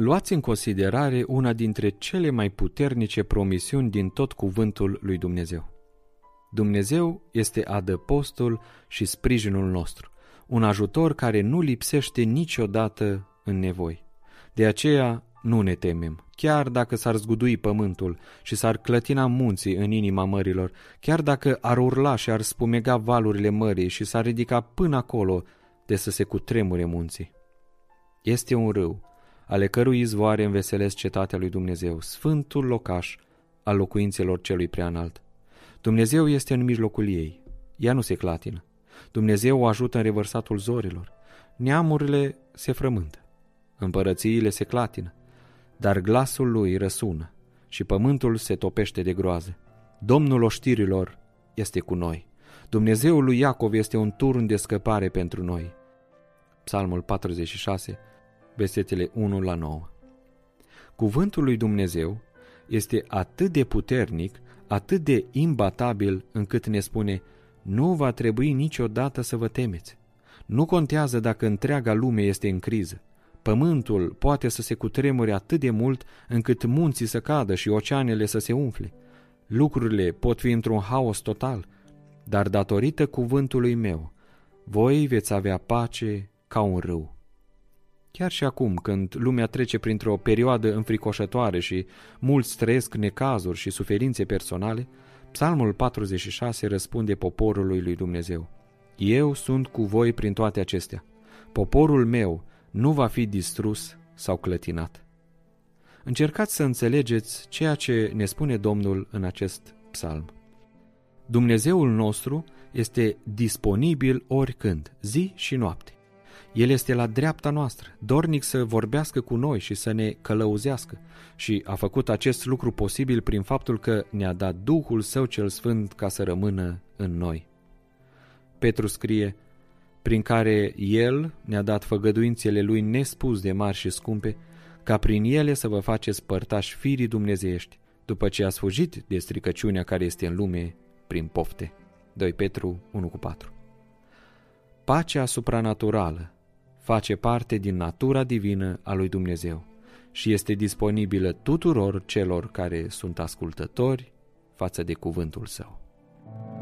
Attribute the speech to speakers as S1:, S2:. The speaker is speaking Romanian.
S1: Luați în considerare una dintre cele mai puternice promisiuni din tot cuvântul lui Dumnezeu. Dumnezeu este adăpostul și sprijinul nostru, un ajutor care nu lipsește niciodată în nevoi. De aceea nu ne temem, chiar dacă s-ar zgudui pământul și s-ar clătina munții în inima mărilor, chiar dacă ar urla și ar spumega valurile mării și s-ar ridica până acolo de să se cutremure munții. Este un râu, ale cărui izvoare înveselesc cetatea lui Dumnezeu, sfântul locaș al locuințelor celui preanalt. Dumnezeu este în mijlocul ei, ea nu se clatină. Dumnezeu o ajută în revărsatul zorilor. Neamurile se frământă, împărățiile se clatină, dar glasul lui răsună și pământul se topește de groază. Domnul oștirilor este cu noi. Dumnezeul lui Iacov este un turn de scăpare pentru noi. Psalmul 46, versetele 1-9. Cuvântul lui Dumnezeu este atât de puternic, atât de imbatabil, încât ne spune: nu va trebui niciodată să vă temeți. Nu contează dacă întreaga lume este în criză. Pământul poate să se cutremure atât de mult încât munții să cadă și oceanele să se umfle. Lucrurile pot fi într-un haos total, dar datorită cuvântului meu, voi veți avea pace ca un râu. Chiar și acum, când lumea trece printr-o perioadă înfricoșătoare și mulți trăiesc necazuri și suferințe personale, Psalmul 46 răspunde poporului lui Dumnezeu: eu sunt cu voi prin toate acestea. Poporul meu nu va fi distrus sau clătinat. Încercați să înțelegeți ceea ce ne spune Domnul în acest psalm. Dumnezeul nostru este disponibil oricând, zi și noapte. El este la dreapta noastră, dornic să vorbească cu noi și să ne călăuzească, și a făcut acest lucru posibil prin faptul că ne-a dat Duhul Său cel Sfânt ca să rămână în noi. Petru scrie: prin care El ne-a dat făgăduințele Lui nespus de mari și scumpe, ca prin ele să vă faceți părtași firii dumnezeiești, după ce ați fugit de stricăciunea care este în lume prin pofte. 2 Petru 1,4. Pacea supranaturală face parte din natura divină a lui Dumnezeu și este disponibilă tuturor celor care sunt ascultători față de cuvântul Său.